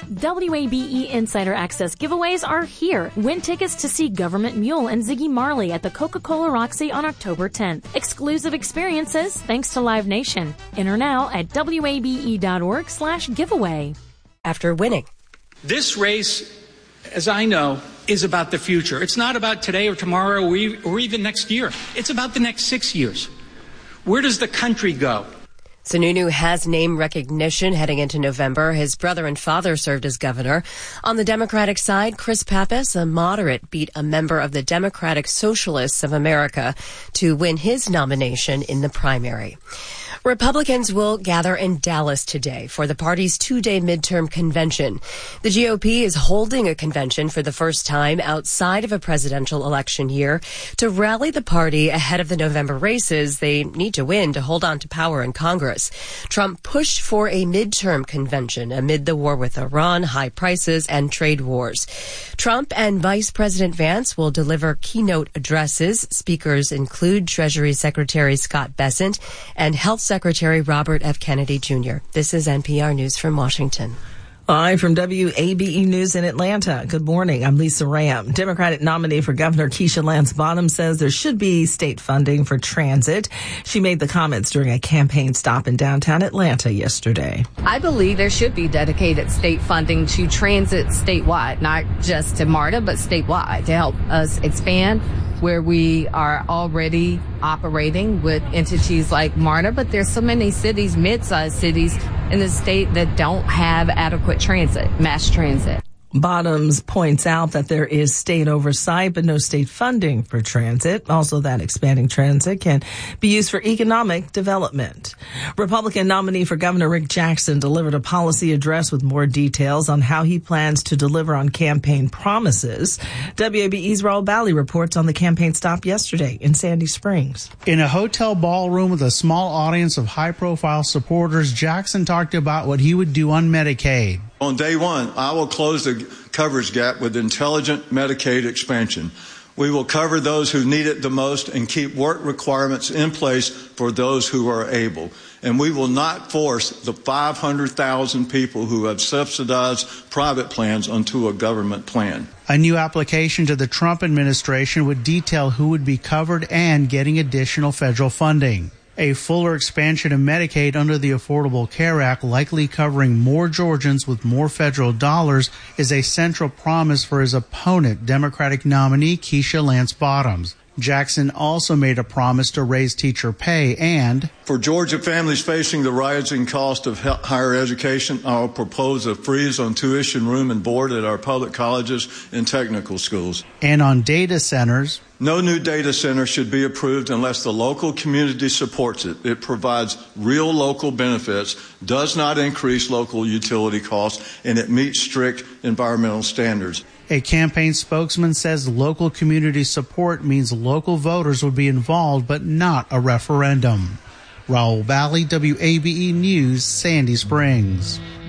WABE Insider Access giveaways are here. Win tickets to see Government Mule and Ziggy Marley at the Coca-Cola Roxy on October 10th. Exclusive experiences thanks to Live Nation. Enter now at wabe.org/giveaway. After winning. This race, as I know, is about the future. It's not about today or tomorrow or even next year. It's about the next 6 years. Where does the country go? Sununu has name recognition heading into November. His brother and father served as governor. On the Democratic side, Chris Pappas, a moderate, beat a member of the Democratic Socialists of America to win his nomination in the primary. Republicans will gather in Dallas today for the party's two-day midterm convention. The GOP is holding a convention for the first time outside of a presidential election year to rally the party ahead of the November races they need to win to hold on to power in Congress. Trump pushed for a midterm convention amid the war with Iran, high prices, and trade wars. Trump and Vice President Vance will deliver keynote addresses. Speakers include Treasury Secretary Scott Bessent and Health Secretary Robert F. Kennedy Jr. This is NPR News from Washington. Live from WABE News in Atlanta. Good morning. I'm Lisa Ram. Democratic nominee for Governor Keisha Lance Bottoms says there should be state funding for transit. She made the comments during a campaign stop in downtown Atlanta yesterday. I believe there should be dedicated state funding to transit statewide, not just to MARTA, but statewide to help us expand where we are already operating with entities like MARTA, but there's so many cities, mid-sized cities in the state that don't have adequate transit, mass transit. Bottoms points out that there is state oversight, but no state funding for transit. Also, that expanding transit can be used for economic development. Republican nominee for Governor Rick Jackson delivered a policy address with more details on how he plans to deliver on campaign promises. WABE's Raul Bally reports on the campaign stop yesterday in Sandy Springs. In a hotel ballroom with a small audience of high-profile supporters, Jackson talked about what he would do on Medicaid. On day one, I will close the coverage gap with intelligent Medicaid expansion. We will cover those who need it the most and keep work requirements in place for those who are able. And we will not force the 500,000 people who have subsidized private plans onto a government plan. A new application to the Trump administration would detail who would be covered and getting additional federal funding. A fuller expansion of Medicaid under the Affordable Care Act, likely covering more Georgians with more federal dollars, is a central promise for his opponent, Democratic nominee Keisha Lance Bottoms. Jackson also made a promise to raise teacher pay and, for Georgia families facing the rising cost of higher education, I will propose a freeze on tuition, room, and board at our public colleges and technical schools. And on data centers. No new data center should be approved unless the local community supports it. It provides real local benefits, does not increase local utility costs, and it meets strict environmental standards. A campaign spokesman says local community support means local voters would be involved, but not a referendum. Raul Bally, WABE News, Sandy Springs.